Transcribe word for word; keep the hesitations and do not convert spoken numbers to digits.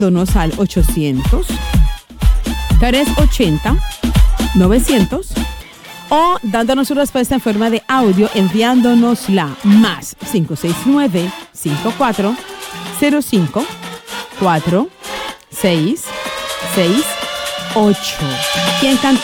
Donos al ochocientos, trescientos ochenta, novecientos o dándonos su respuesta en forma de audio enviándonosla más cinco seis nueve, cinco cuatro cero cinco, cuatro seis seis ocho. ¿Quién cantó